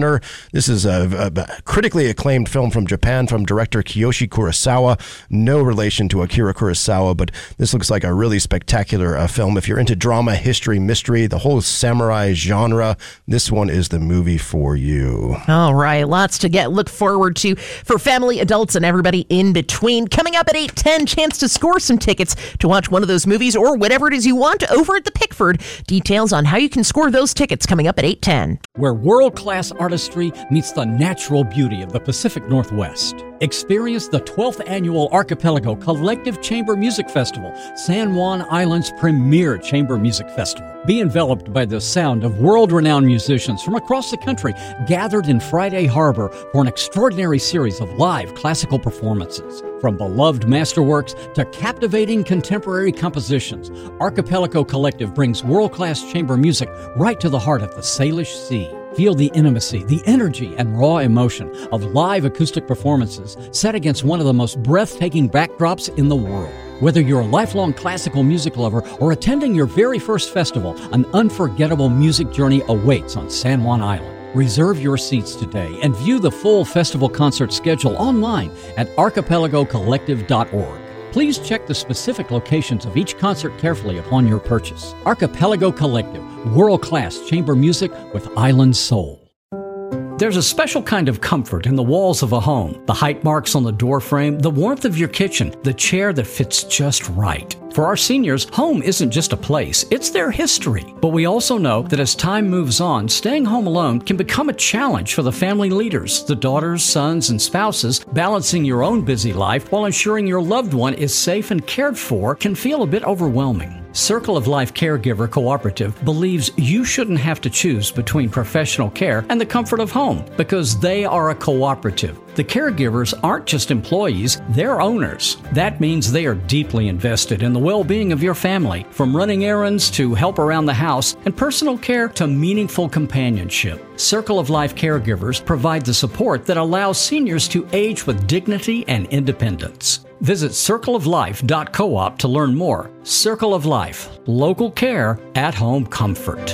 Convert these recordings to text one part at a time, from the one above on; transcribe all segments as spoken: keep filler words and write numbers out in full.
Prisoner. This is a, a critically acclaimed film from Japan from director Kiyoshi Kurosawa. No relation to Akira Kurosawa, but this looks like a really spectacular uh, film. If you're into drama, history, mystery, the whole samurai genre, this one is the movie for you. All right, lots to get look forward to for family, adults, and everybody in between. Coming up at eight ten, chance to score some tickets to watch one of those movies or whatever it is you want over at the Pickford. Details on how you can score those tickets coming up at eight ten. Where world-class artistry meets the natural beauty of the Pacific Northwest. Experience the twelfth Annual Archipelago Collective Chamber Music Festival, San Juan Island's premier chamber music festival. Be enveloped by the sound of world-renowned musicians from across the country gathered in Friday Harbor for an extraordinary series of live classical performances. From beloved masterworks to captivating contemporary compositions, Archipelago Collective brings world-class chamber music right to the heart of the Salish Sea. Feel the intimacy, the energy, and raw emotion of live acoustic performances set against one of the most breathtaking backdrops in the world. Whether you're a lifelong classical music lover or attending your very first festival, an unforgettable music journey awaits on San Juan Island. Reserve your seats today and view the full festival concert schedule online at archipelago collective dot org. Please check the specific locations of each concert carefully upon your purchase. Archipelago Collective, world-class chamber music with island soul. There's a special kind of comfort in the walls of a home. The height marks on the door frame, the warmth of your kitchen, the chair that fits just right. For our seniors, home isn't just a place, it's their history. But we also know that as time moves on, staying home alone can become a challenge for the family leaders, the daughters, sons, and spouses. Balancing your own busy life while ensuring your loved one is safe and cared for can feel a bit overwhelming. Circle of Life Caregiver Cooperative believes you shouldn't have to choose between professional care and the comfort of home because they are a cooperative. The caregivers aren't just employees, they're owners. That means they are deeply invested in the well-being of your family, from running errands to help around the house and personal care to meaningful companionship. Circle of Life Caregivers provide the support that allows seniors to age with dignity and independence. Visit circle of life dot coop to learn more. Circle of Life, local care, at-home comfort.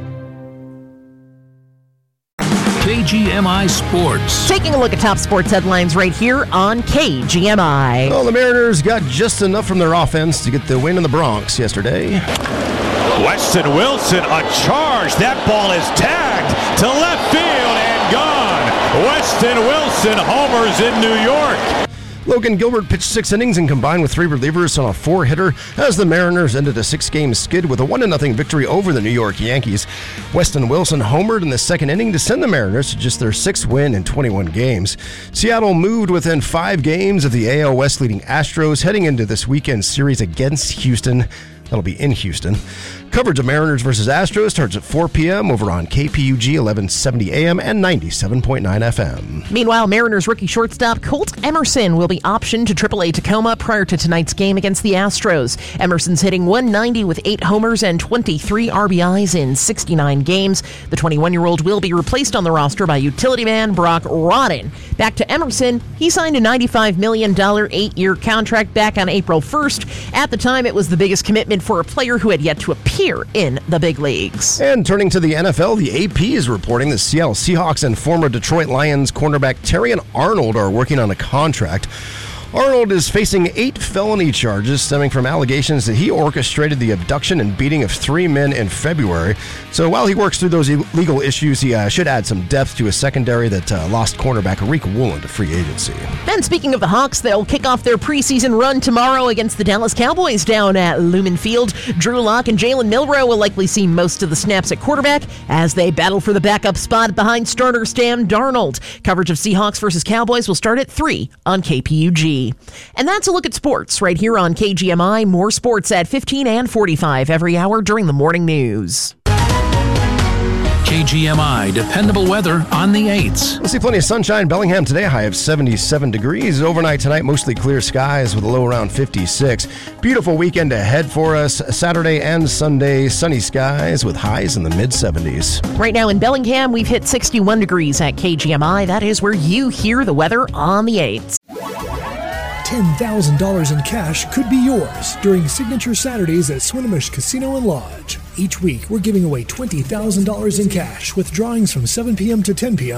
K G M I Sports. Taking a look at top sports headlines right here on K G M I. Well, the Mariners got just enough from their offense to get the win in the Bronx yesterday. Weston Wilson, a charge. That ball is tagged to left field and gone. Weston Wilson homers in New York. Logan Gilbert pitched six innings and combined with three relievers on a four-hitter as the Mariners ended a six-game skid with a one to nothing victory over the New York Yankees. Weston Wilson homered in the second inning to send the Mariners to just their sixth win in twenty-one games. Seattle moved within five games of the A L West leading Astros heading into this weekend series against Houston. That'll be in Houston. Coverage of Mariners versus Astros starts at four p.m. over on K P U G eleven seventy A M and ninety-seven point nine F M. Meanwhile, Mariners rookie shortstop Colt Emerson will be optioned to triple A Tacoma prior to tonight's game against the Astros. Emerson's hitting one ninety with eight homers and twenty-three R B Is in sixty-nine games. The twenty-one-year-old will be replaced on the roster by utility man Brock Rodden. Back to Emerson, he signed a ninety-five million dollars eight-year contract back on April first. At the time, it was the biggest commitment for a player who had yet to appear in the big leagues. And turning to the N F L, the A P is reporting the Seattle Seahawks and former Detroit Lions cornerback Terrion Arnold are working on a contract. Arnold is facing eight felony charges stemming from allegations that he orchestrated the abduction and beating of three men in February. So while he works through those legal issues, he uh, should add some depth to a secondary that uh, lost cornerback Rick Woolen to free agency. And speaking of the Hawks, they'll kick off their preseason run tomorrow against the Dallas Cowboys down at Lumen Field. Drew Lock and Jalen Milroe will likely see most of the snaps at quarterback as they battle for the backup spot behind starter Sam Darnold. Coverage of Seahawks versus Cowboys will start at three on K P U G. And that's a look at sports right here on K G M I. More sports at fifteen and forty-five every hour during the morning news. K G M I dependable weather on the eights. We'll see plenty of sunshine in Bellingham today, high of seventy-seven degrees. Overnight tonight, mostly clear skies with a low around fifty-six. Beautiful weekend ahead for us. Saturday and Sunday, sunny skies with highs in the mid-seventies. Right now in Bellingham, we've hit sixty-one degrees at K G M I. That is where you hear the weather on the eights. ten thousand dollars in cash could be yours during Signature Saturdays at Swinomish Casino and Lodge. Each week, we're giving away twenty thousand dollars in cash with drawings from seven p.m. to ten p.m.